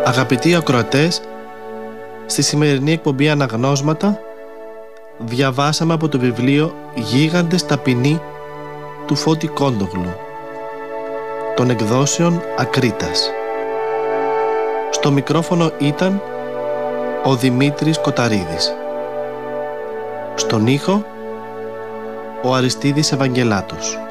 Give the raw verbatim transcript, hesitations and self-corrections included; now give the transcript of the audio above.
Αγαπητοί ακροατές, στη σημερινή εκπομπή Αναγνώσματα διαβάσαμε από το βιβλίο «Γίγαντες ταπεινοί» του Φώτη Κόντογλου, των εκδόσεων Ακρίτας. Στο μικρόφωνο ήταν ο Δημήτρης Κοταρίδης. Στον ήχο ο Αριστίδης Ευαγγελάτος.